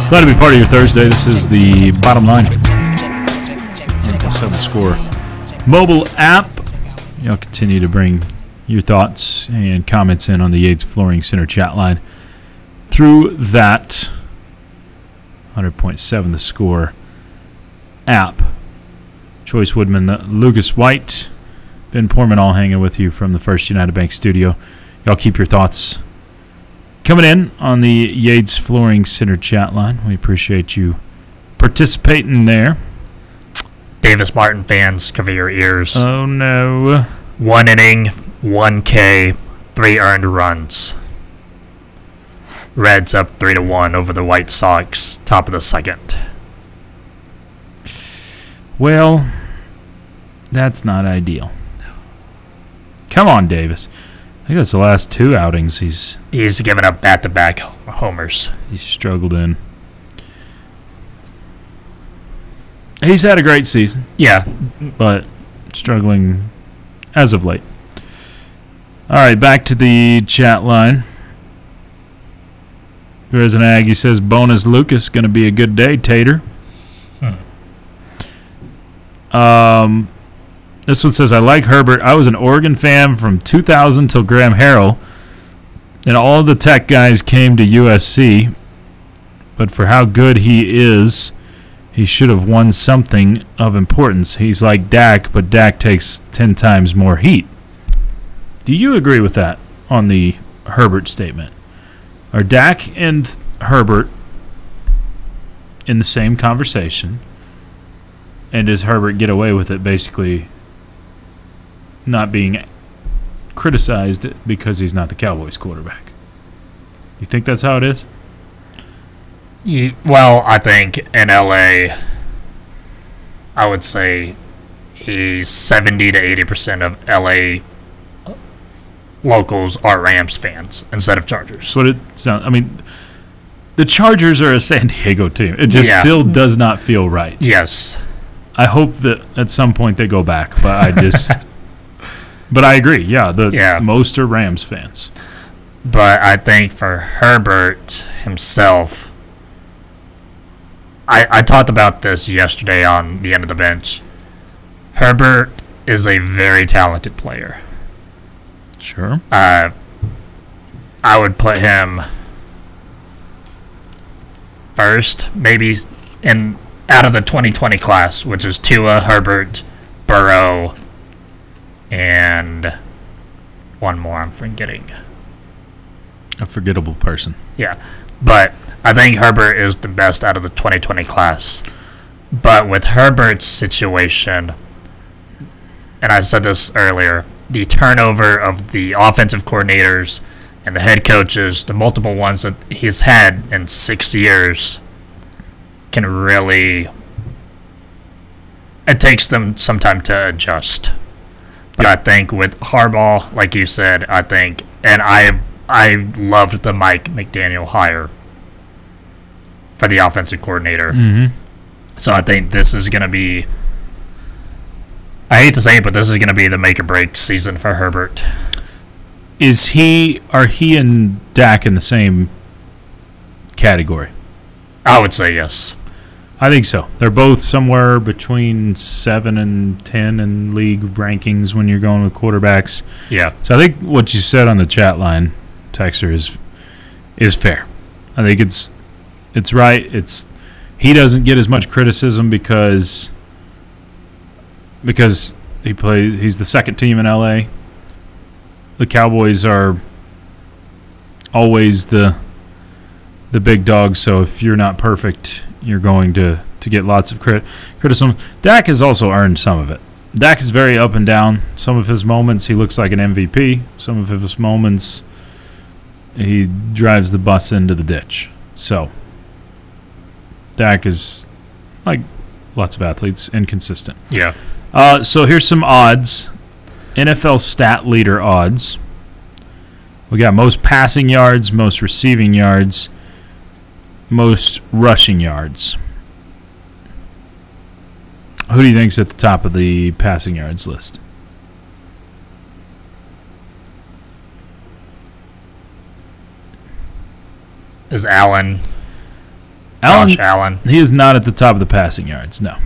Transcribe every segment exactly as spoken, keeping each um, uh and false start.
Glad to be part of your Thursday. This is the Bottom Line. seven Score mobile app. You'll continue to bring your thoughts and comments in on the Yates Flooring Center chat line through that one hundred point seven The Score app. Choice Woodman, Lucas White, Ben Portman all hanging with you from the First United Bank studio. Y'all keep your thoughts coming in on the Yates Flooring Center chat line. We appreciate you participating there. Davis Martin fans, cover your ears. Oh, no. One inning, one K, three earned runs. Reds up three to one over the White Sox, top of the second. Well, that's not ideal. Come on, Davis. I think that's the last two outings he's He's given up back-to-back homers. he's struggled in. He's had a great season, Yeah, but struggling as of late. All right, back to the chat line. There's an Aggie says, bonus Lucas, going to be a good day, Tater. Hmm. Um, this one says, I like Herbert. I was an Oregon fan from two thousand till Graham Harrell, and all of the Tech guys came to U S C. But for how good he is, he should have won something of importance. He's like Dak, but Dak takes ten times more heat. Do you agree with that on the Herbert statement? Are Dak and Herbert in the same conversation? And does Herbert get away with it basically not being criticized because he's not the Cowboys quarterback? You think that's how it is? You, well, I think in L A, I would say he's seventy to eighty percent of L A locals are Rams fans instead of Chargers. That's what it sounds. I mean, the Chargers are a San Diego team. It just Yeah. still does not feel right. Yes. I hope that at some point they go back, but I just. But I agree. Yeah, the Yeah. most are Rams fans. But I think for Herbert himself, I, I talked about this yesterday on the end of the bench. Herbert is a very talented player. Sure. Uh, I would put him first, maybe in out of the twenty twenty class, which is Tua, Herbert, Burrow, and one more I'm forgetting. A forgettable person. Yeah, but I think Herbert is the best out of the twenty twenty class. But with Herbert's situation, and I said this earlier, the turnover of the offensive coordinators and the head coaches, the multiple ones that he's had in six years, can really... It takes them some time to adjust. But I think with Harbaugh, like you said, I think, and I I loved the Mike McDaniel hire for the offensive coordinator. Mm-hmm. So I think this is going to be, I hate to say it, but this is going to be the make or break season for Herbert. Is he, are he and Dak in the same category? I would say yes. I think so. They're both somewhere between seven and ten in league rankings when you're going with quarterbacks. Yeah. So I think what you said on the chat line, Texter, is is fair. I think it's it's right. It's he doesn't get as much criticism because because he plays. He's the second team in L A. The Cowboys are always the the big dog. So if you're not perfect, you're going to, to get lots of crit- criticism. Dak has also earned some of it. Dak is very up and down. Some of his moments, he looks like an M V P. Some of his moments, he drives the bus into the ditch. So, Dak is, like lots of athletes, inconsistent. Yeah. Uh, so here's some odds. N F L stat leader odds. We got most passing yards, most receiving yards, most rushing yards. Who do you think's at the top of the passing yards list? Is Allen Allen, Josh Allen. he is not at the top of the passing yards, no.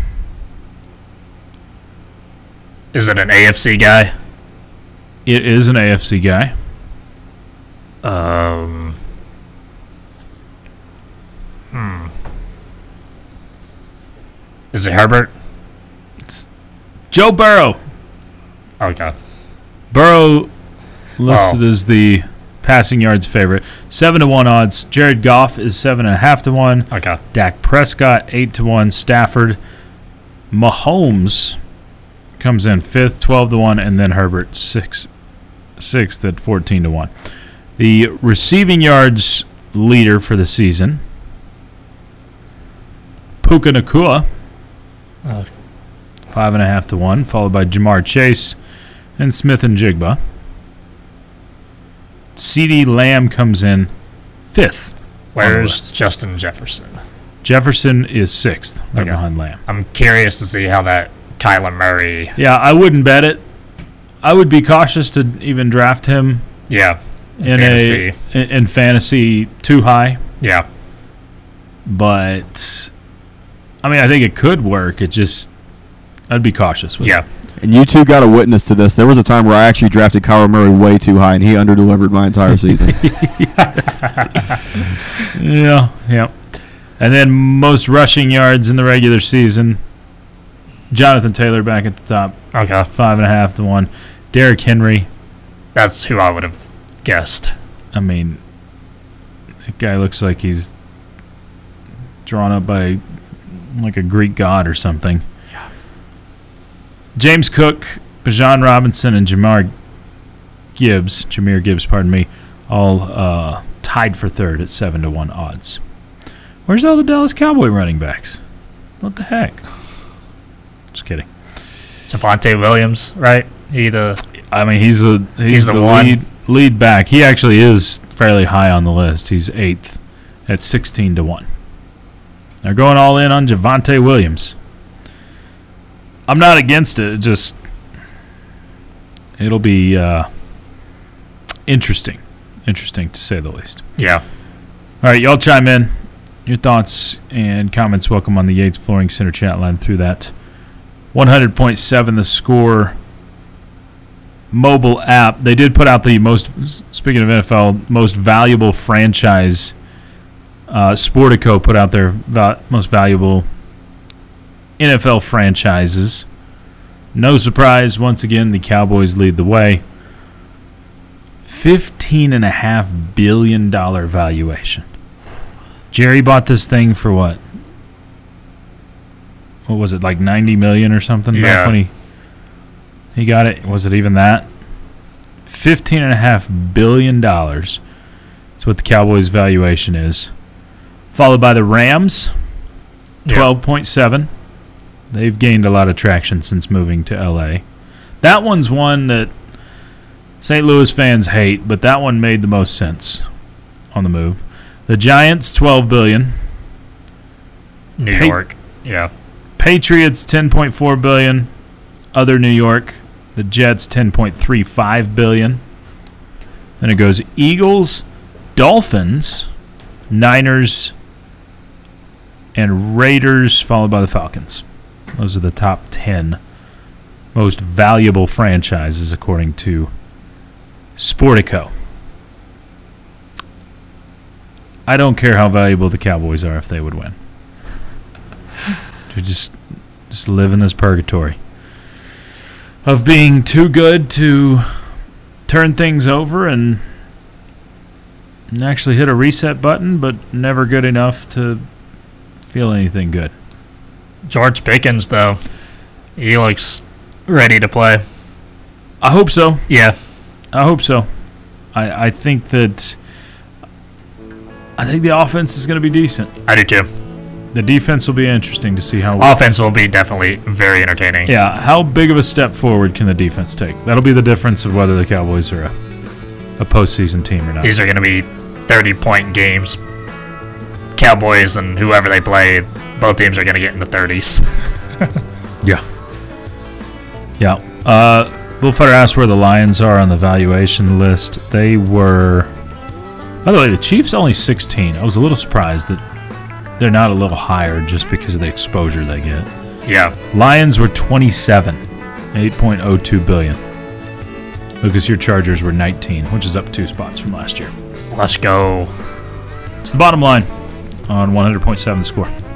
Is it an A F C guy? It is an A F C guy. Um. Hmm. Is it Herbert? Joe Burrow. Okay. Burrow listed Oh. as the passing yards favorite. Seven to one odds. Jared Goff is seven and a half to one. Okay. Dak Prescott eight to one. Stafford, Mahomes comes in fifth, twelve to one, and then Herbert six, sixth at fourteen to one. The receiving yards leader for the season, Puka Nacua, Uh, five and a half to one, followed by Jamar Chase and Smith and Jigba. CeeDee Lamb comes in fifth. where's Justin Jefferson? Jefferson is sixth, right Okay. behind Lamb. I'm curious to see how that Kyler Murray. Yeah, I wouldn't bet it. I would be cautious to even draft him Yeah. in Fantasy. a in, in fantasy too high. Yeah. But I mean, I think it could work. It just I'd be cautious with Yeah. And you two got a witness to this. There was a time where I actually drafted Kyler Murray way too high, and he underdelivered my entire season. it. Yeah, yeah. And then most rushing yards in the regular season, Jonathan Taylor back at the top, Okay. five and a half to one. Derrick Henry. That's who I would have guessed. I mean, that guy looks like he's drawn up by like a Greek god or something. Yeah. James Cook, Bijan Robinson, and Jamar Gibbs, Jameer Gibbs, pardon me, all uh, tied for third at seven to one odds. Where's all the Dallas Cowboy running backs? What the heck? Just kidding. Javonte Williams, right? He the I mean, he's the he's, He's the, the one. lead lead back. He actually is fairly high on the list. He's eighth at sixteen to one. They're going all in on Javonte Williams. I'm not against it. It just it'll be uh, interesting, interesting to say the least. yeah. All right, y'all chime in. Your thoughts and comments welcome on the Yates Flooring Center chat line through that. one hundred point seven The Score mobile app. They did put out the most, speaking of N F L, most valuable franchise. Uh, Sportico put out their va- most valuable N F L franchises. No surprise, once again, the Cowboys lead the way. fifteen point five billion dollars valuation. Jerry bought this thing for what? What was it, like ninety million dollars or something? Yeah. Back when he, he got it. Was it even that? fifteen point five billion dollars is what the Cowboys' valuation is. Followed by the Rams, twelve point seven. They've gained a lot of traction since moving to L A. That one's one that Saint Louis fans hate, but that one made the most sense on the move. The Giants, twelve billion dollars. New Hey. York. Yeah. Patriots, ten point four billion dollars. Other New York. The Jets, ten point three five billion dollars. Then it goes Eagles, Dolphins, Niners, and Raiders, followed by the Falcons. Those are the top ten most valuable franchises according to Sportico. I don't care how valuable the Cowboys are if they would win. To just just live in this purgatory of being too good to turn things over and actually hit a reset button, but never good enough to feel anything good. George Pickens, though, he looks ready to play. I hope so. Yeah. I hope so. I, I think that I think the offense is going to be decent. I do too. The defense will be interesting to see how. Offense will be definitely very entertaining. Yeah, how big of a step forward can the defense take? That'll be the difference of whether the Cowboys are a, a postseason team or not. These are going to be thirty-point games. Cowboys and whoever they play, both teams are going to get in the thirties. Yeah. Yeah. Uh, Bullfighter asked where the Lions are on the valuation list. They were. By the way, the Chiefs only sixteen. I was a little surprised that they're not a little higher just because of the exposure they get. Yeah. Lions were twenty-seven, eight point oh two billion. Lucas, your Chargers were nineteen, which is up two spots from last year. Let's go. It's the bottom line on one hundred point seven The Score.